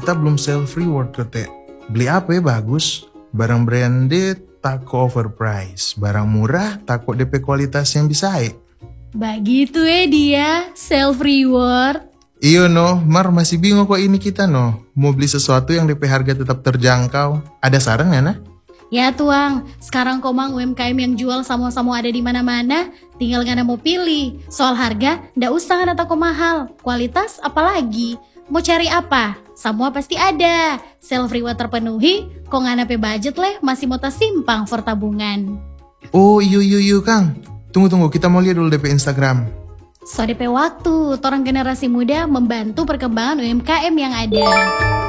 kita belum self reward kete. Beli apa ya bagus? Barang branded takut overprice, barang murah takut DP kualitas yang bisa Begitu dia, self reward. Iyo no, Mar masih bingung kok ini kita no. Mau beli sesuatu yang DP harga tetap terjangkau. Ada saran ya nah? Ya tuang, sekarang komang UMKM yang jual sama-sama ada di mana-mana, tinggal ngana mau pilih. Soal harga, ndak usah ngana takut mahal. Kualitas apalagi? Mau cari apa? Semua pasti ada. Self reward terpenuhi, kok ngana pe budget leh masih mau simpang for tabungan. Oh iyo Kang. Tunggu, kita mau lihat dulu DP Instagram. So DP waktu, orang generasi muda membantu perkembangan UMKM yang ada.